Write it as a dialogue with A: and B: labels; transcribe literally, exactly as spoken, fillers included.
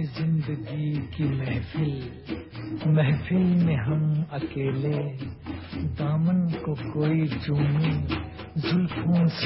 A: जिंदगी की महफिल, महफिल में हम अकेले, दामन को कोई चूमे जुल्फों से